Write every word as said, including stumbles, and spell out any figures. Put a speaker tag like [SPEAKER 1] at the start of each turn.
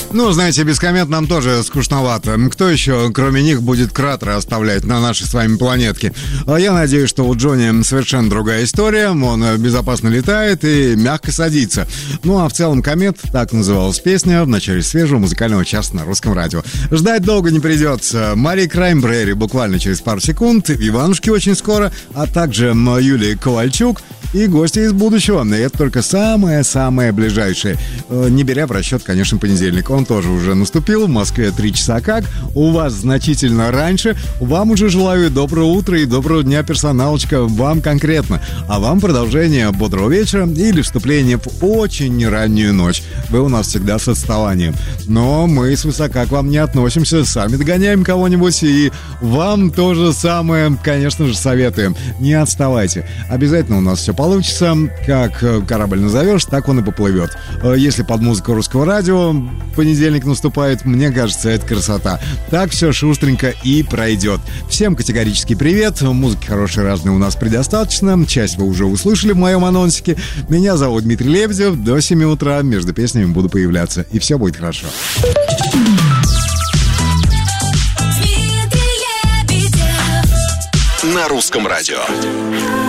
[SPEAKER 1] Ну, знаете, без комет нам тоже скучновато. Кто еще, кроме них, будет кратеры оставлять на нашей с вами планетке? А я надеюсь, что у Джонни совершенно другая история. Он безопасно летает и мягко садится. Ну, а в целом комет, так называлась песня в начале свежего музыкального часа на Русском радио. Ждать долго не придется. Мари Краймбрери буквально через пару секунд, Иванушки очень скоро, а также Юлия Ковальчук и гости из будущего. И это только самое-самое ближайшее. Не беря в расчет, конечно, понедельник. Он тоже уже наступил. В Москве три часа как. У вас значительно раньше. Вам уже желаю доброго утра и доброго дня, персоналочка. Вам конкретно. А вам продолжение бодрого вечера или вступление в очень раннюю ночь. Вы у нас всегда с отставанием. Но мы свысока к вам не относимся. Сами догоняем кого-нибудь. И вам то же самое, конечно же, советуем. Не отставайте. Обязательно у нас все получится. Как корабль назовешь, так он и поплывет. Если под музыку Русского радио понедельник наступает, мне кажется, это красота. Так все шустренько и пройдет. Всем категорический привет. Музыки хорошей разной у нас предостаточно. Часть вы уже услышали в моем анонсике. Меня зовут Дмитрий Лебедев. До семи утра между песнями буду появляться. И все будет хорошо.
[SPEAKER 2] На Русском радио.